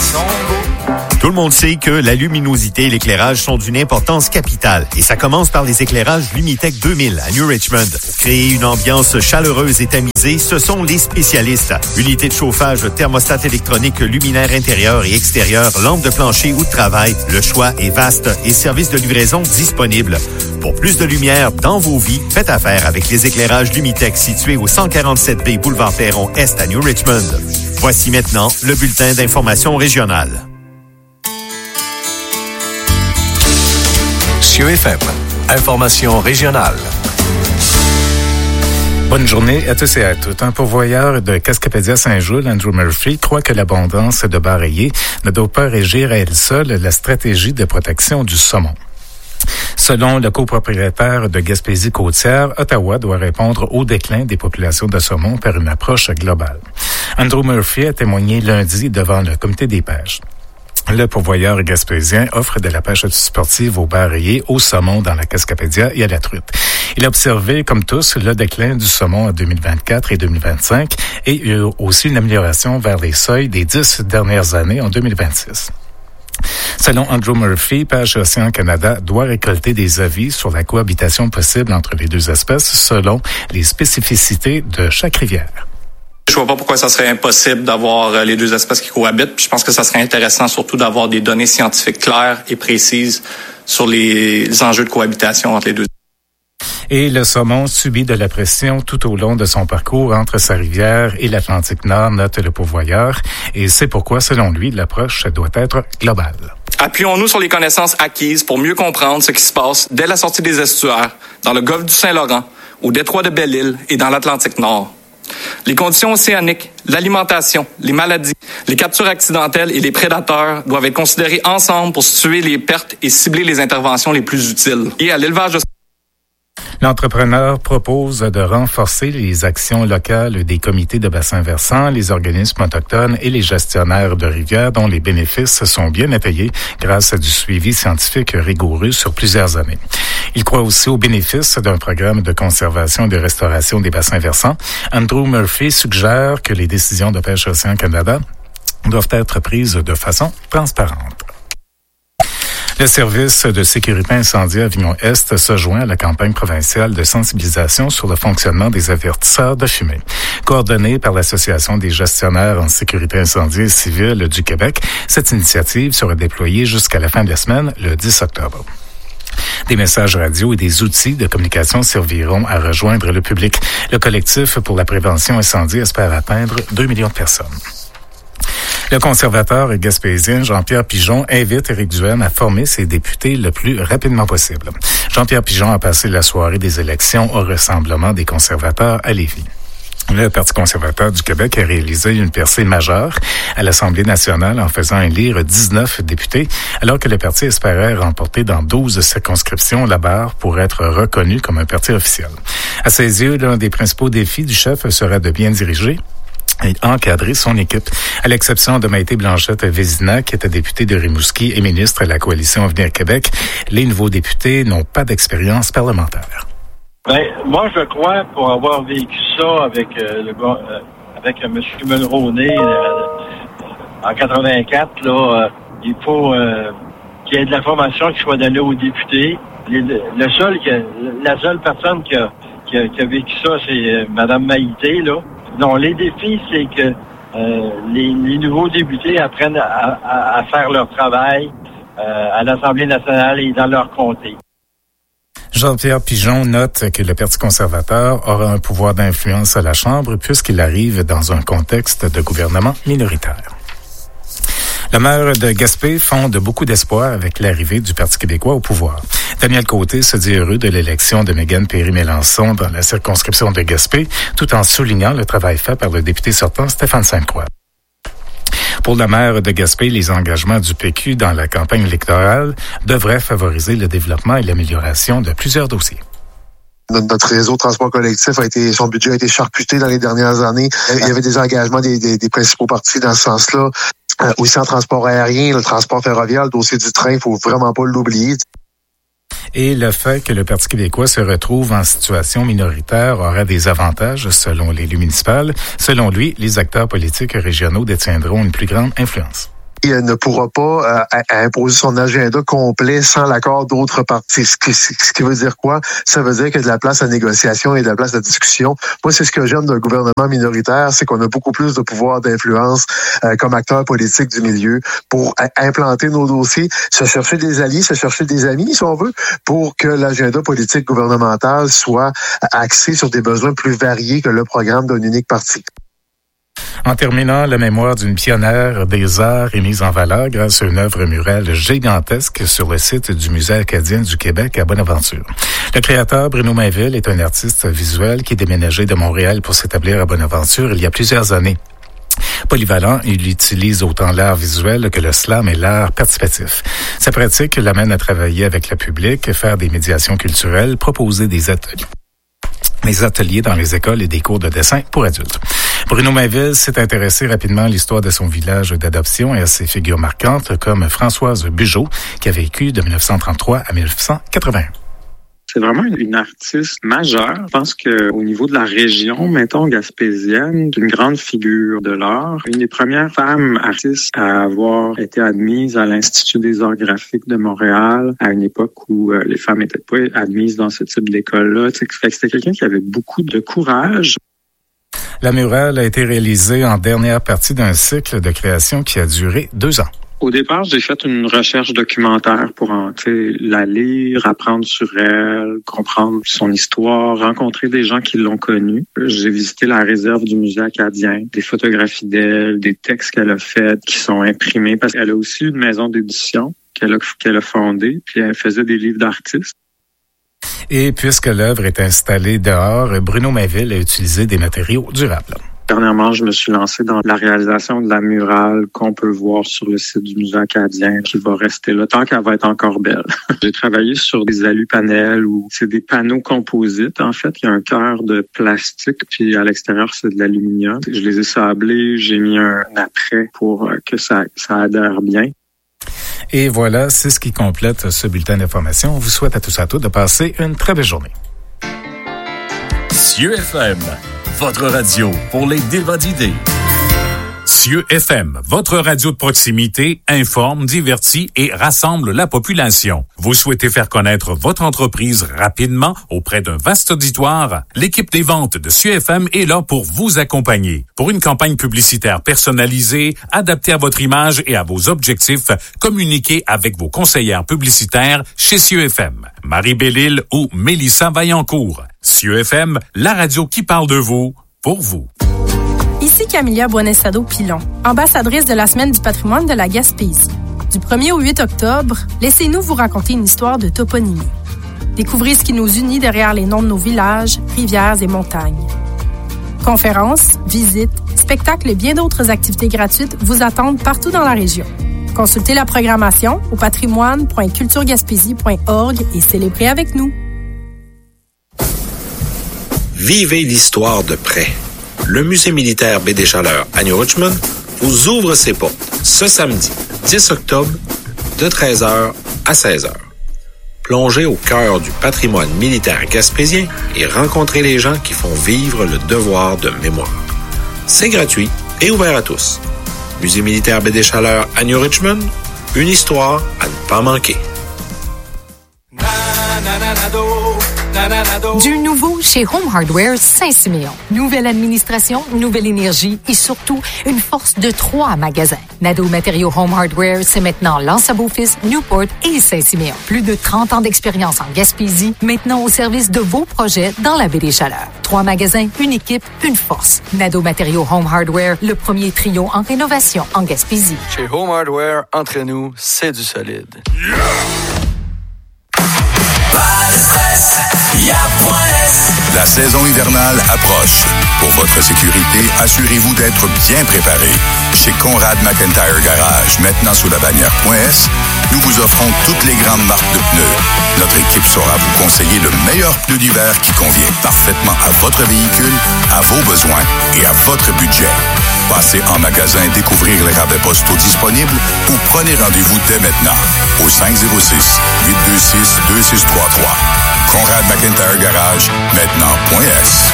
Tout le monde sait que la luminosité et l'éclairage sont d'une importance capitale. Et ça commence par les éclairages Lumitech 2000 à New Richmond. Pour créer une ambiance chaleureuse et tamisée, ce sont les spécialistes. Unités de chauffage, thermostat électronique, luminaire intérieur et extérieur, lampe de plancher ou de travail. Le choix est vaste et service de livraison disponible. Pour plus de lumière dans vos vies, faites affaire avec les éclairages Lumitech situés au 147B Boulevard Perron Est à New Richmond. Voici maintenant le bulletin d'information régionale. FM, information régionale. Bonne journée à tous et à toutes. Un pourvoyeur de Cascapédia Saint-Jules, Andrew Murphy, croit que l'abondance de bareillés ne doit pas régir à elle seule la stratégie de protection du saumon. Selon le copropriétaire de Gaspésie-Côtière, Ottawa doit répondre au déclin des populations de saumon par une approche globale. Andrew Murphy a témoigné lundi devant le comité des pêches. Le pourvoyeur gaspésien offre de la pêche sportive aux bareillés, au saumon dans la Cascapédia et à la truite. Il a observé, comme tous, le déclin du saumon en 2024 et 2025 et aussi une amélioration vers les seuils des 10 dernières années en 2026. Selon Andrew Murphy, Pêche Océan Canada doit récolter des avis sur la cohabitation possible entre les deux espèces selon les spécificités de chaque rivière. Je vois pas pourquoi ça serait impossible d'avoir les deux espèces qui cohabitent. Puis je pense que ça serait intéressant surtout d'avoir des données scientifiques claires et précises sur les enjeux de cohabitation entre les deux. Et le saumon subit de la pression tout au long de son parcours entre sa rivière et l'Atlantique Nord, note le pourvoyeur. Et c'est pourquoi, selon lui, l'approche doit être globale. Appuyons-nous sur les connaissances acquises pour mieux comprendre ce qui se passe dès la sortie des estuaires, dans le golfe du Saint-Laurent, au détroit de Belle-Île et dans l'Atlantique Nord. Les conditions océaniques, l'alimentation, les maladies, les captures accidentelles et les prédateurs doivent être considérés ensemble pour situer les pertes et cibler les interventions les plus utiles. Et à l'élevage de... L'entrepreneur propose de renforcer les actions locales des comités de bassin versant, les organismes autochtones et les gestionnaires de rivières dont les bénéfices sont bien étayés grâce à du suivi scientifique rigoureux sur plusieurs années. Il croit aussi aux bénéfices d'un programme de conservation et de restauration des bassins versants. Andrew Murphy suggère que les décisions de Pêche Océan Canada doivent être prises de façon transparente. Le service de sécurité incendie Avignon-Est se joint à la campagne provinciale de sensibilisation sur le fonctionnement des avertisseurs de fumée. Coordonnée par l'Association des gestionnaires en sécurité incendie civile du Québec, cette initiative sera déployée jusqu'à la fin de la semaine, le 10 octobre. Des messages radio et des outils de communication serviront à rejoindre le public. Le collectif pour la prévention incendie espère atteindre 2 millions de personnes. Le conservateur gaspésien Jean-Pierre Pigeon invite Éric Duhaime à former ses députés le plus rapidement possible. Jean-Pierre Pigeon a passé la soirée des élections au rassemblement des conservateurs à Lévis. Le Parti conservateur du Québec a réalisé une percée majeure à l'Assemblée nationale en faisant élire 19 députés, alors que le parti espérait remporter dans 12 circonscriptions la barre pour être reconnu comme un parti officiel. À ses yeux, l'un des principaux défis du chef sera de bien diriger et encadrer son équipe. À l'exception de Maïté Blanchette-Vézina, qui était députée de Rimouski et ministre de la Coalition Avenir Québec, les nouveaux députés n'ont pas d'expérience parlementaire. Moi, je crois, pour avoir vécu ça avec avec M. Mulroney en 84, là, il faut qu'il y ait de l'information qui soit donnée aux députés. La seule personne qui a vécu ça, c'est Mme Maïté, là. Non, les défis, c'est que les nouveaux députés apprennent à faire leur travail à l'Assemblée nationale et dans leur comté. Jean-Pierre Pigeon note que le Parti conservateur aura un pouvoir d'influence à la Chambre puisqu'il arrive dans un contexte de gouvernement minoritaire. Le maire de Gaspé fonde beaucoup d'espoir avec l'arrivée du Parti québécois au pouvoir. Daniel Côté se dit heureux de l'élection de Mégane Perry-Mélançon dans la circonscription de Gaspé, tout en soulignant le travail fait par le député sortant Stéphane Sainte-Croix. Pour le maire de Gaspé, les engagements du PQ dans la campagne électorale devraient favoriser le développement et l'amélioration de plusieurs dossiers. Notre réseau de transport collectif son budget a été charcuté dans les dernières années. Il y avait des engagements des principaux partis dans ce sens-là. Aussi en transport aérien, le transport ferroviaire, le dossier du train, il faut vraiment pas l'oublier. Et le fait que le Parti québécois se retrouve en situation minoritaire aura des avantages selon l'élu municipal. Selon lui, les acteurs politiques régionaux détiendront une plus grande influence. Il ne pourra pas imposer son agenda complet sans l'accord d'autres parties. Ce qui veut dire quoi? Ça veut dire qu'il y a de la place à négociation et de la place à discussion. Moi, c'est ce que j'aime d'un gouvernement minoritaire, c'est qu'on a beaucoup plus de pouvoir d'influence comme acteur politique du milieu pour implanter nos dossiers, se chercher des alliés, se chercher des amis, si on veut, pour que l'agenda politique gouvernemental soit axé sur des besoins plus variés que le programme d'un unique parti. En terminant, la mémoire d'une pionnière des arts est mise en valeur grâce à une œuvre murale gigantesque sur le site du Musée acadien du Québec à Bonaventure. Le créateur Bruno Mainville est un artiste visuel qui est déménagé de Montréal pour s'établir à Bonaventure il y a plusieurs années. Polyvalent, il utilise autant l'art visuel que le slam et l'art participatif. Sa pratique l'amène à travailler avec le public, faire des médiations culturelles, proposer des ateliers dans les écoles et des cours de dessin pour adultes. Bruno Mainville s'est intéressé rapidement à l'histoire de son village d'adoption et à ses figures marquantes comme Françoise Bugeaud, qui a vécu de 1933 à 1981. C'est vraiment une artiste majeure. Je pense qu'au niveau de la région, mettons gaspésienne, une grande figure de l'art. Une des premières femmes artistes à avoir été admise à l'Institut des arts graphiques de Montréal à une époque où les femmes n'étaient pas admises dans ce type d'école-là. C'était quelqu'un qui avait beaucoup de courage. La murale a été réalisée en dernière partie d'un cycle de création qui a duré 2 ans. Au départ, j'ai fait une recherche documentaire pour la lire, apprendre sur elle, comprendre son histoire, rencontrer des gens qui l'ont connue. J'ai visité la réserve du Musée acadien, des photographies d'elle, des textes qu'elle a faits qui sont imprimés, parce qu'elle a aussi une maison d'édition qu'elle a fondée, puis elle faisait des livres d'artistes. Et puisque l'œuvre est installée dehors, Bruno Mainville a utilisé des matériaux durables. Dernièrement, je me suis lancé dans la réalisation de la murale qu'on peut voir sur le site du Musée acadien, qui va rester là tant qu'elle va être encore belle. J'ai travaillé sur des alupanels où c'est des panneaux composites. En fait, il y a un cœur de plastique, puis à l'extérieur, c'est de l'aluminium. Je les ai sablés, j'ai mis un après pour que ça adhère bien. Et voilà, c'est ce qui complète ce bulletin d'information. On vous souhaite à tous et à toutes de passer une très belle journée. CIEUFM, votre radio pour les débats d'idées. CIEUFM, votre radio de proximité, informe, divertit et rassemble la population. Vous souhaitez faire connaître votre entreprise rapidement auprès d'un vaste auditoire? L'équipe des ventes de CIEUFM est là pour vous accompagner. Pour une campagne publicitaire personnalisée, adaptée à votre image et à vos objectifs, communiquez avec vos conseillères publicitaires chez CIEUFM. Marie Bellil ou Mélissa Vaillancourt. CIEUFM, la radio qui parle de vous, pour vous. Ici Camilla Buonestado-Pilon, ambassadrice de la Semaine du patrimoine de la Gaspésie. Du 1er au 8 octobre, laissez-nous vous raconter une histoire de toponymie. Découvrez ce qui nous unit derrière les noms de nos villages, rivières et montagnes. Conférences, visites, spectacles et bien d'autres activités gratuites vous attendent partout dans la région. Consultez la programmation au patrimoine.culturegaspésie.org et célébrez avec nous. Vivez l'histoire de près. Le Musée militaire Baie des Chaleurs à New Richmond vous ouvre ses portes ce samedi 10 octobre de 13h à 16h. Plongez au cœur du patrimoine militaire gaspésien et rencontrez les gens qui font vivre le devoir de mémoire. C'est gratuit et ouvert à tous. Musée militaire Baie des Chaleurs à New Richmond, une histoire à ne pas manquer. Du nouveau chez Home Hardware Saint-Siméon. Nouvelle administration, nouvelle énergie et surtout une force de 3 magasins. Nadeau Matériaux Home Hardware, c'est maintenant L'Anse-à-Beaufils, Newport et Saint-Siméon. Plus de 30 ans d'expérience en Gaspésie, maintenant au service de vos projets dans la Baie des Chaleurs. 3 magasins, une équipe, une force. Nadeau Matériaux Home Hardware, le premier trio en rénovation en Gaspésie. Chez Home Hardware, entre nous, c'est du solide. Yeah! La saison hivernale approche. Pour votre sécurité, assurez-vous d'être bien préparé. Chez Conrad McIntyre Garage, maintenant sous la bannière .S, nous vous offrons toutes les grandes marques de pneus. Notre équipe saura vous conseiller le meilleur pneu d'hiver qui convient parfaitement à votre véhicule, à vos besoins et à votre budget. Passez en magasin découvrir les rabais postaux disponibles ou prenez rendez-vous dès maintenant au 506-826-2633. Conrad McIntyre Garage, maintenant .S.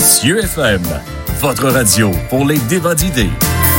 CIEUFM, votre radio pour les débats d'idées.